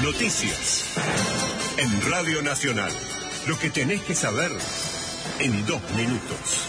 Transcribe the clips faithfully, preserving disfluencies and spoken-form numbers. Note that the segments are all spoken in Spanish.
Noticias. En Radio Nacional. Lo que tenés que saber en dos minutos.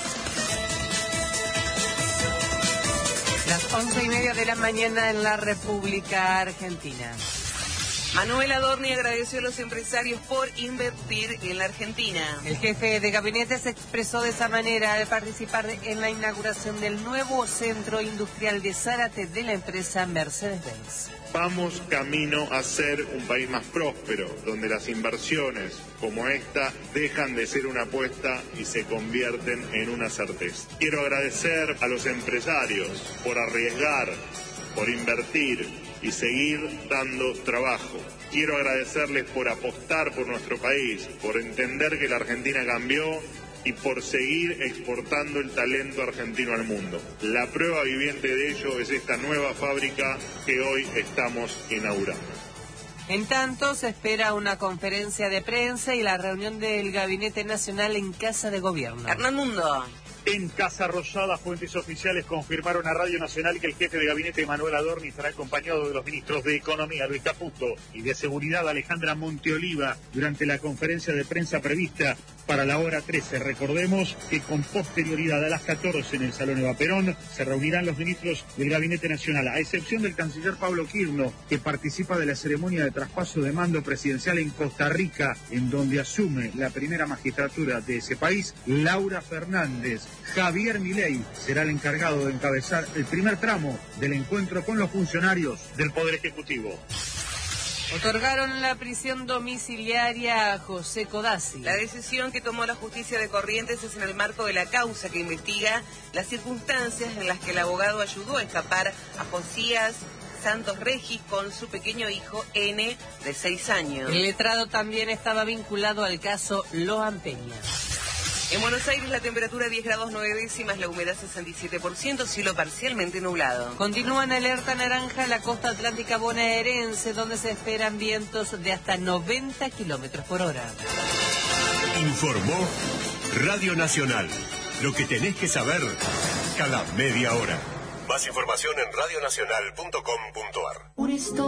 Las once y media de la mañana en la República Argentina. Manuel Adorni agradeció a los empresarios por invertir en la Argentina. El jefe de gabinete se expresó de esa manera al participar en la inauguración del nuevo centro industrial de Zárate de la empresa Mercedes-Benz. Vamos camino a ser un país más próspero, donde las inversiones como esta dejan de ser una apuesta y se convierten en una certeza. Quiero agradecer a los empresarios por arriesgar, por invertir y seguir dando trabajo. Quiero agradecerles por apostar por nuestro país, por entender que la Argentina cambió y por seguir exportando el talento argentino al mundo. La prueba viviente de ello es esta nueva fábrica que hoy estamos inaugurando. En tanto, se espera una conferencia de prensa y la reunión del Gabinete Nacional en Casa de Gobierno. Hernán Mundo. En Casa Rosada, fuentes oficiales confirmaron a Radio Nacional que el jefe de gabinete Manuel Adorni estará acompañado de los ministros de Economía, Luis Caputo, y de Seguridad, Alejandra Monteoliva, durante la conferencia de prensa prevista para la hora trece. Recordemos que con posterioridad a las catorce en el Salón Eva Perón se reunirán los ministros del Gabinete Nacional, a excepción del canciller Pablo Quirno, que participa de la ceremonia de traspaso de mando presidencial en Costa Rica, en donde asume la primera magistratura de ese país. Laura Fernández. Javier Milei será el encargado de encabezar el primer tramo del encuentro con los funcionarios del Poder Ejecutivo. Otorgaron la prisión domiciliaria a José Codazzi. La decisión que tomó la justicia de Corrientes es en el marco de la causa que investiga las circunstancias en las que el abogado ayudó a escapar a Josías Santos Regis con su pequeño hijo N, de seis años. El letrado también estaba vinculado al caso Loan Peña. En Buenos Aires la temperatura diez grados nueve décimas, la humedad sesenta y siete por ciento, cielo parcialmente nublado. Continúa en alerta naranja la costa atlántica bonaerense, donde se esperan vientos de hasta noventa kilómetros por hora. Informó Radio Nacional. Lo que tenés que saber cada media hora. Más información en radio nacional punto com punto ar.